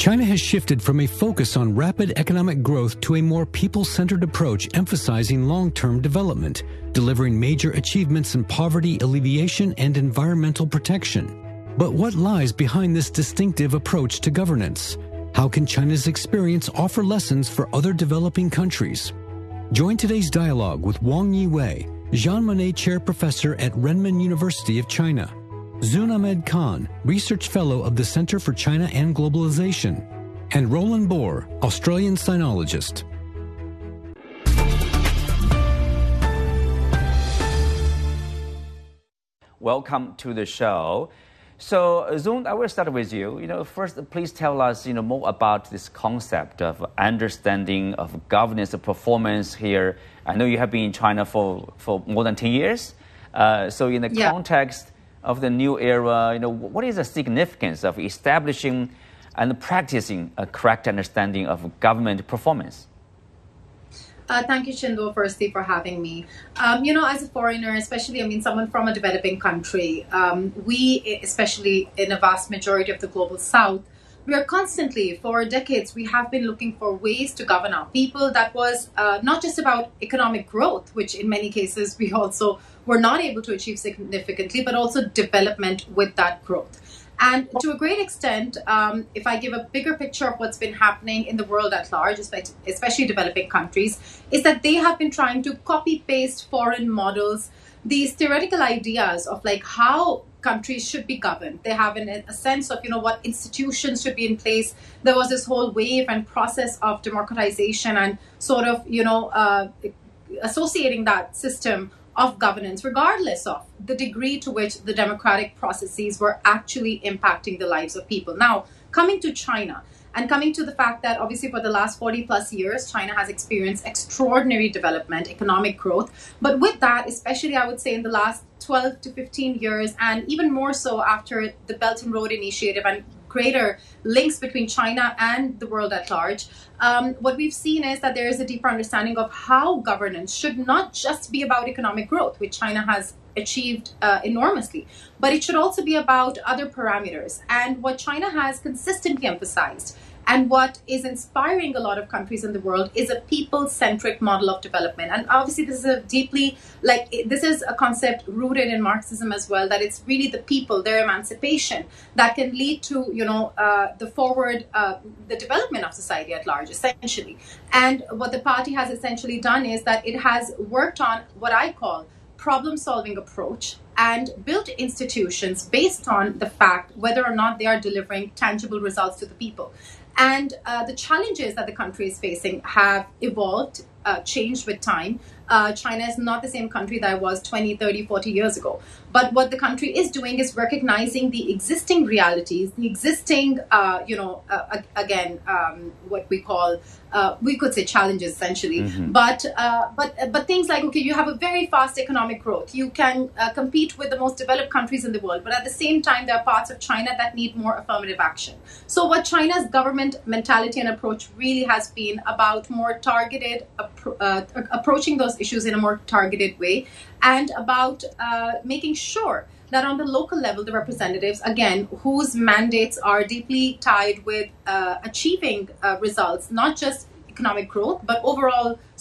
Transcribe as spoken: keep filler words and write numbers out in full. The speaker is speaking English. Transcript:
China has shifted from a focus on rapid economic growth to a more people-centered approach emphasizing long-term development, delivering major achievements in poverty alleviation and environmental protection. But what lies behind this distinctive approach to governance? How can China's experience offer lessons for other developing countries? Join today's dialogue with Wang Yiwei, Jean Monnet Chair Professor at Renmin University of China, Zun Ahmed Khan, Research Fellow of the Center for China and Globalization, and Roland Bohr, Australian sinologist. Welcome to the show. So, Zun, I will start with you. You know, first, please tell us, you know, more about this concept of understanding of governance performance here. I know you have been in China for, for more than ten years. Uh, so, in the yeah. context of the new era, you know, what is the significance of establishing and practicing a correct understanding of government performance? Uh, thank you, Shindo, firstly, for having me. Um, you know, as a foreigner, especially, I mean, someone from a developing country, um, we, especially in a vast majority of the global south, we are constantly, for decades, we have been looking for ways to govern our people that was uh, not just about economic growth, which in many cases we also were not able to achieve significantly, but also development with that growth. And to a great extent, um, if I give a bigger picture of what's been happening in the world at large, especially developing countries, is that they have been trying to copy-paste foreign models, these theoretical ideas of like how countries should be governed. They have an, a sense of, you know, what institutions should be in place. There was this whole wave and process of democratization and sort of, you know, uh, associating that system of governance, regardless of the degree to which the democratic processes were actually impacting the lives of people. Now, coming to China and coming to the fact that obviously for the last forty plus years, China has experienced extraordinary development, economic growth. But with that, especially I would say in the last twelve to fifteen years, and even more so after the Belt and Road Initiative and greater links between China and the world at large, um, what we've seen is that there is a deeper understanding of how governance should not just be about economic growth, which China has achieved uh, enormously, but it should also be about other parameters. And what China has consistently emphasized and what is inspiring a lot of countries in the world is a people-centric model of development. And obviously this is a deeply, like, this is a concept rooted in Marxism as well, that it's really the people, their emancipation, that can lead to, you know, uh, the forward, uh, the development of society at large, essentially. And what the party has essentially done is that it has worked on what I call problem-solving approach and built institutions based on the fact whether or not they are delivering tangible results to the people. And uh, the challenges that the country is facing have evolved, uh, changed with time. Uh, China is not the same country that it was twenty, thirty, forty years ago. But what the country is doing is recognizing the existing realities, the existing, uh, you know, uh, again, um, what we call, uh, we could say challenges essentially. Mm-hmm. But uh, but but things like, okay, you have a very fast economic growth. You can uh, compete with the most developed countries in the world. But at the same time, there are parts of China that need more affirmative action. So what China's government mentality and approach really has been about more targeted, appro- uh, approaching those issues in a more targeted way, and about uh, making sure that on the local level, the representatives, again, whose mandates are deeply tied with uh, achieving uh, results, not just economic growth, but overall